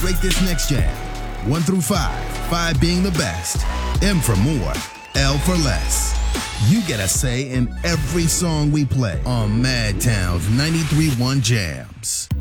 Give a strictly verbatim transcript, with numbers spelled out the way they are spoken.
Rate this next jam. One through five, five being the best. M for more, L for less. You get a say in every song we play on Madtown's ninety-three point one Jams.